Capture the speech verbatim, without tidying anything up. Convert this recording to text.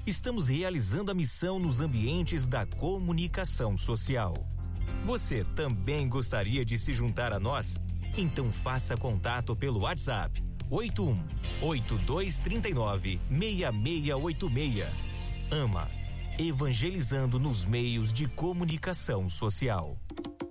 estamos realizando a missão nos ambientes da comunicação social. Você também gostaria de se juntar a nós? Então faça contato pelo WhatsApp oito um oito dois três nove seis seis oito seis. AMA, evangelizando nos meios de comunicação social.